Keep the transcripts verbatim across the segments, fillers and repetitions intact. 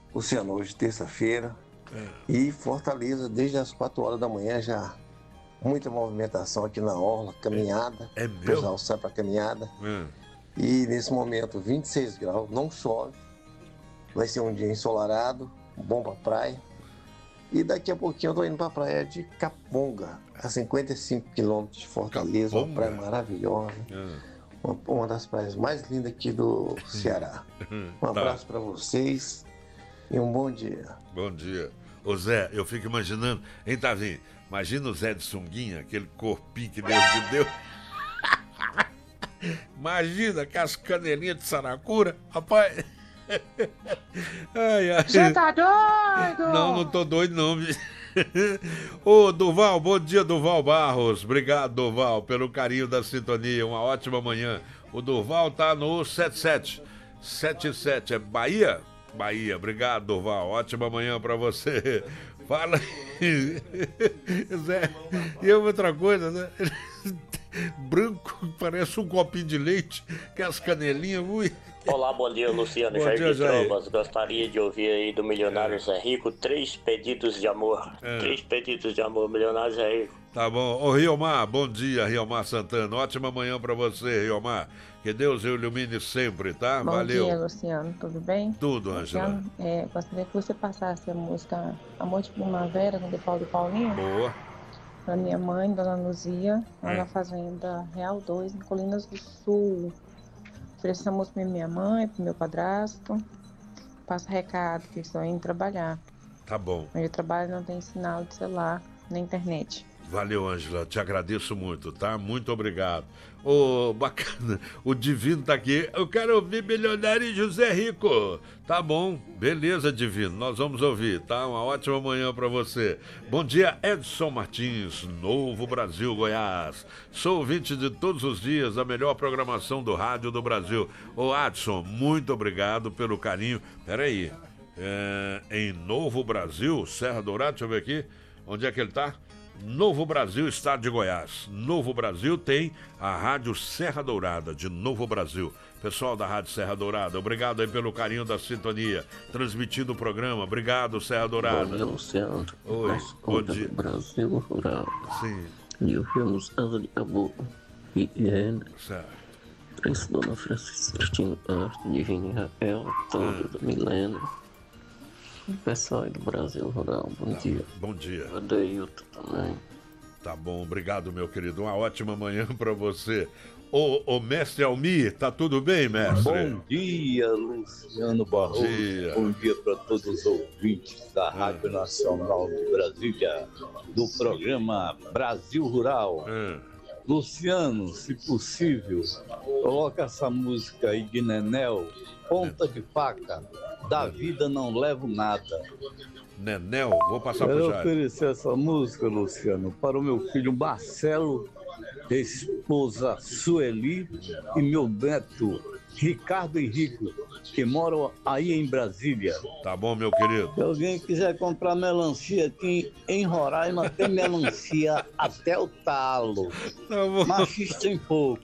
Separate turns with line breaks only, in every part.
Luciano, hoje terça-feira é. e Fortaleza desde as quatro horas da manhã já muita movimentação aqui na orla, caminhada,
é, é meu?
O pessoal sai para caminhada é. e nesse momento vinte e seis graus, não chove, vai ser um dia ensolarado, bom para praia e daqui a pouquinho eu tô indo para a praia de Caponga, a cinquenta e cinco quilômetros de Fortaleza, Caponga. Uma praia maravilhosa. É. Uma, uma das praias mais lindas aqui do Ceará. Um abraço tá. para vocês e um bom dia.
Bom dia. Ô Zé, eu fico imaginando, hein, Tavinho? Imagina o Zé de sunguinha, aquele corpinho que Deus te deu. Imagina com as canelinhas de saracura, rapaz. Ai, ai.
Você tá doido?
Não, não tô doido não. Ô, Duval, bom dia, Duval Barros. Obrigado, Duval, pelo carinho da sintonia. Uma ótima manhã. O Duval tá no setenta e sete. setenta e sete, é Bahia? Bahia, obrigado, Duval. Ótima manhã pra você. Fala aí. Zé, e outra coisa, né? Branco, parece um copinho de leite, que as canelinhas, ui.
Olá, bom dia, Luciano.
Bom
Jardim
dia, Jair.
Trombas. Gostaria de ouvir aí do Milionário é. Zé Rico três pedidos de amor. É. Três pedidos de amor, Milionário Zé Rico.
Tá bom. Ô, Riomar, bom dia, Riomar Santana. Ótima manhã pra você, Riomar. Que Deus o ilumine sempre, tá?
Bom
Valeu.
Bom dia, Luciano. Tudo bem?
Tudo, Ângela.
É, gostaria que você passasse a música Amor de Primavera, com Paulo e Paulinho.
Boa.
Pra minha mãe, Dona Luzia, lá é. na Fazenda Real dois, em Colinas do Sul. Ofereço essa música pra minha mãe, pro meu padrasto. Passa recado que estou indo trabalhar.
Tá bom.
Onde eu trabalho não tem sinal de celular na internet.
Valeu, Ângela, te agradeço muito, tá? Muito obrigado. Ô, oh, bacana, o Divino tá aqui. Eu quero ouvir Milionário e José Rico. Tá bom, beleza, Divino, nós vamos ouvir, tá? Uma ótima manhã pra você. Bom dia, Edson Martins, Novo Brasil, Goiás. Sou ouvinte de todos os dias, a melhor programação do rádio do Brasil. Ô, Edson, muito obrigado pelo carinho. Peraí, é, em Novo Brasil, Serra Dourada, deixa eu ver aqui, onde é que ele tá? Novo Brasil, estado de Goiás. Novo Brasil tem a Rádio Serra Dourada, de Novo Brasil. Pessoal da Rádio Serra Dourada, obrigado aí pelo carinho da sintonia, transmitindo o programa. Obrigado, Serra Dourada.
Bom dia, Luciano.
Oi, bom dia.
Brasil Rural.
Sim.
E ouvimos Asa de Caboclo e Irene.
Certo.
Príncipe Dona Francisca Cristina Arte, Divine Raquel, Antônio da Milena. Pessoal aí do Brasil Rural, bom
tá,
dia.
Bom dia.
Adeilton também.
Tá bom, obrigado, meu querido. Uma ótima manhã pra você. Ô, ô mestre Almir, tá tudo bem, mestre?
Bom dia, Luciano Barroso. Bom dia, bom dia para todos os ouvintes da Rádio ah. Nacional de Brasília, do programa Brasil Rural. Ah. Luciano, se possível, coloca essa música aí de Nenel, Ponta de Faca. Da vida não levo nada.
Nenel, vou passar pro
Jair. Eu
Jair.
ofereci essa música, Luciano, para o meu filho Marcelo, esposa Sueli e meu neto Ricardo Henrique, que moram aí em Brasília.
Tá bom, meu querido.
Se alguém quiser comprar melancia aqui em Roraima, tem melancia até o talo.
Tá bom.
Machista em pouco.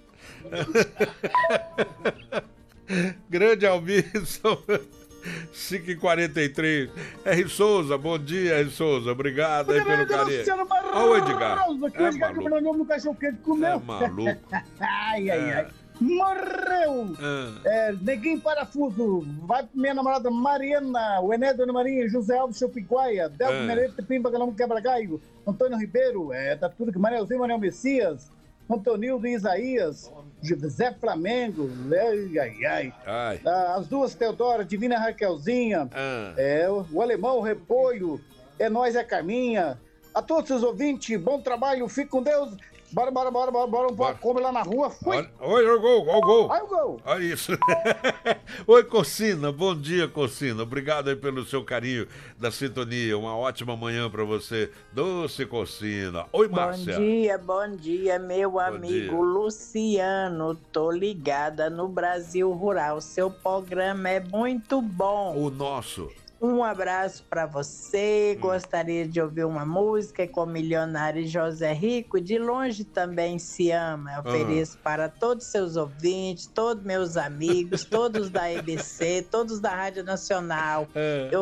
Grande Almir, cinco e quarenta e três. R. Souza, bom dia, R. Souza. Obrigado aí pelo carinho. Olha o Edgar. É maluco. É maluco.
Ai, ai, ai. Morreu! Ah. É, Neguinho Parafuso, vai pra minha namorada Mariana, o Ené, Dona Maria, José Alves Chopiguaia, Delco ah. Merete, Pimba, Galão Quebra-Gaio, Antônio Ribeiro, é, tá tudo que Manelzinho, Manel Messias, Antonildo e Isaías, Zé Flamengo, ai, ai, ai.
ai.
Ah, as duas Teodora, Divina Raquelzinha, ah. é, o Alemão, o Repolho, é nós, é Carminha. A todos os ouvintes, bom trabalho, fique com Deus. Bora, bora, bora, bora, bora, um pouco, come lá na rua, fui!
Oi, olha o gol, olha o gol!
Olha o gol!
Olha isso! Oi, Cocina, bom dia, Cocina, obrigado aí pelo seu carinho da sintonia, uma ótima manhã pra você, doce Cocina. Oi, Márcia!
Bom dia, bom dia, meu bom amigo dia. Luciano, tô ligada no Brasil Rural, seu programa é muito bom.
O nosso!
Um abraço para você, hum. gostaria de ouvir uma música com o milionário José Rico, de longe também se ama, eu ofereço uhum. para todos seus ouvintes, todos meus amigos, todos da E B C, todos da Rádio Nacional. É. Eu